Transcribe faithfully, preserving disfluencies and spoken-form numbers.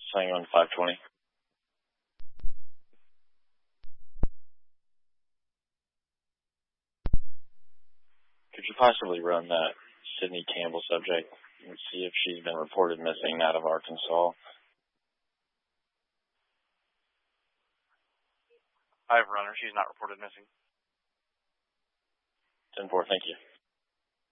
Saying on five twenty. Could you possibly run that Sydney Campbell subject and see if she's been reported missing out of Arkansas? I've run her. She's not reported missing. ten four, thank you.